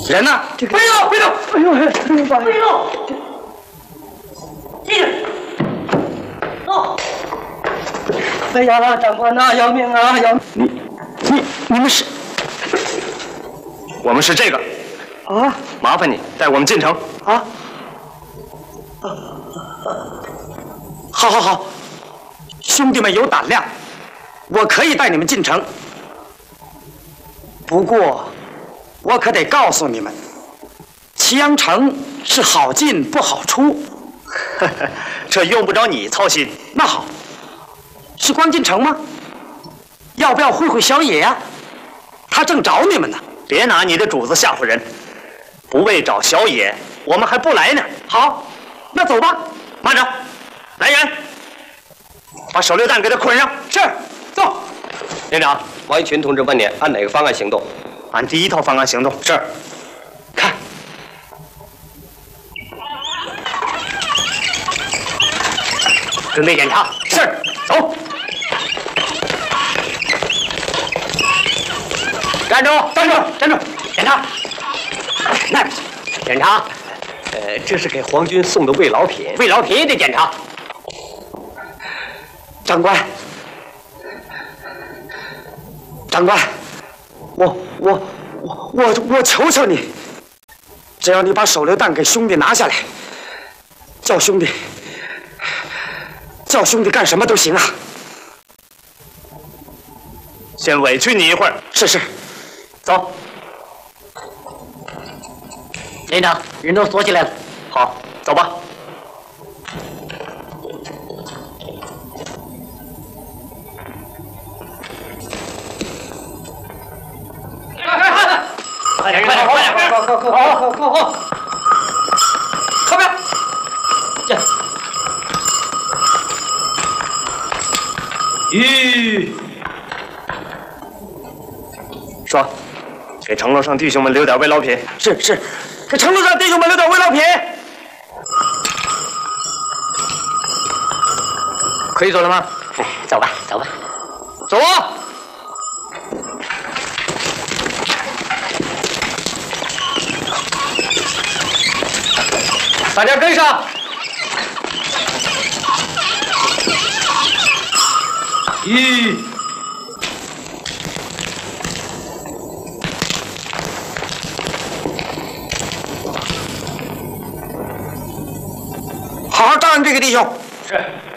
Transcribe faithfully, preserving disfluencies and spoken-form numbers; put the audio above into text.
人呢？ 这个别动，别动！ 哎呦，哎呦，爸， 别动！进去，走。 哎呀，长官呐，要命啊，要命！ 你、你、你们是？我们是这个。 啊？ 麻烦你带我们进城。 啊？啊！好好好，兄弟们有胆量，我可以带你们进城。不过，我可得告诉你们，祁阳城是好进不好出。 这用不着你操心。 那好，是光进城吗？要不要会会小野呀、啊？他正找你们呢。 别拿你的主子吓唬人，不为找小野，我们还不来呢。 好，那走吧。 慢着，来人，把手榴弹给他捆上。 是，走。 连长，王一群同志问你按哪个方案行动？ 按第一套方案行动。 是。 看。 准备检查。 是， 走。 站住！ 站住！站住！检查。 那边去。检查。呃，这是给皇军送的慰劳品。慰劳品也得检查。 长官，长官，我我我我我求求你，只要你把手榴弹给兄弟拿下来，叫兄弟叫兄弟干什么都行啊。 先委屈你一会儿。 是是。走，连长，人都锁起来了。 好，走吧。 快点，快点，快点，快快快快快快快！靠边！这。 吁。说。给城楼上弟兄们留点慰劳品。 是是，给城楼上弟兄们留点慰劳品。 可以走了吗？ 哎，走吧，走吧， 走啊！大家跟上。一。 好好照应这个弟兄。 是。